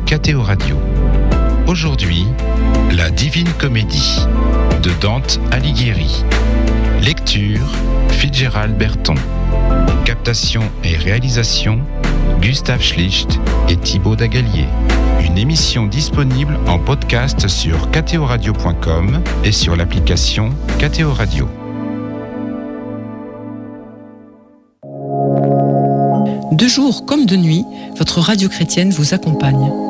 KTO Radio. Aujourd'hui, la Divine Comédie de Dante Alighieri. Lecture, Fitzgerald Berton. Captation et réalisation, Gustave Schlicht et Thibaut Dagalier. Une émission disponible en podcast sur ktoradio.com et sur l'application KTO Radio. De jour comme de nuit, votre radio chrétienne vous accompagne.